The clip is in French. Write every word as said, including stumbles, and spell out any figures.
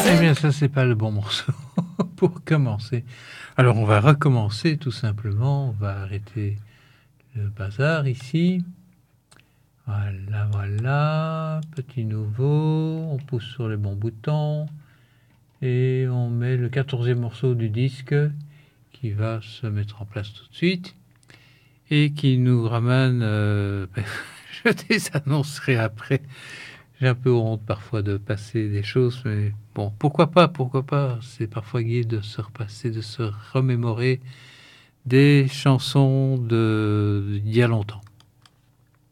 Eh bien, ça, c'est pas le bon morceau pour commencer. Alors, on va recommencer tout simplement. On va arrêter le bazar ici. Voilà, voilà. Petit nouveau. On pousse sur les bons boutons. Et on met le quatorzième morceau du disque qui va se mettre en place tout de suite. Et qui nous ramène... Euh, je désannoncerai après. J'ai un peu honte parfois de passer des choses, mais bon, pourquoi pas, pourquoi pas. C'est parfois gai de se repasser, de se remémorer des chansons de d'il y a longtemps.